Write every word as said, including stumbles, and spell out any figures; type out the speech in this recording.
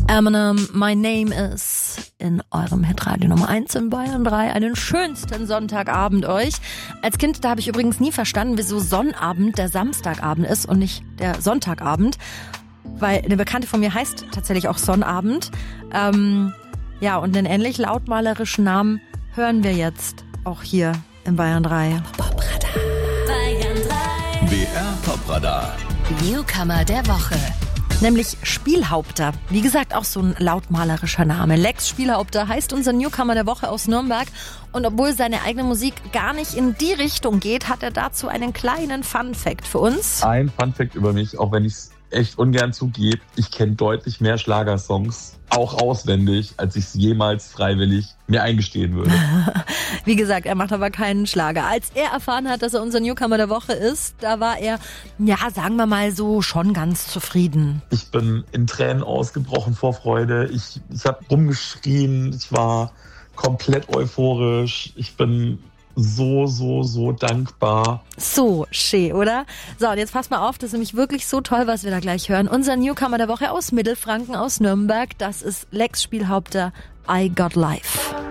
Eminem, My Name Is in eurem Hitradio Nummer eins in Bayern drei. Einen schönsten Sonntagabend euch. Als Kind, da habe ich übrigens nie verstanden, wieso Sonnabend der Samstagabend ist und nicht der Sonntagabend. Weil eine Bekannte von mir heißt tatsächlich auch Sonnabend. Ähm, ja, und den ähnlich lautmalerischen Namen hören wir jetzt auch hier in Bayern drei. Popradar. Bayern drei. B R Popradar. Newcomer der Woche. Nämlich Spielhaupter. Wie gesagt, auch so ein lautmalerischer Name. Lex Spielhaupter heißt unser Newcomer der Woche aus Nürnberg. Und obwohl seine eigene Musik gar nicht in die Richtung geht, hat er dazu einen kleinen Fun-Fact für uns. Ein Fun-Fact über mich, auch wenn ich es echt ungern zugebe. Ich kenne deutlich mehr Schlagersongs, auch auswendig, als ich es jemals freiwillig mir eingestehen würde. Wie gesagt, er macht aber keinen Schlager. Als er erfahren hat, dass er unser Newcomer der Woche ist, da war er, ja, sagen wir mal so, schon ganz zufrieden. Ich bin in Tränen ausgebrochen vor Freude. Ich, ich habe rumgeschrien. Ich war komplett euphorisch. Ich bin so, so, so dankbar. So schön, oder? So, und jetzt passt mal auf, das ist nämlich wirklich so toll, was wir da gleich hören. Unser Newcomer der Woche aus Mittelfranken, aus Nürnberg, das ist Lex Spielhaupter, I Got Life.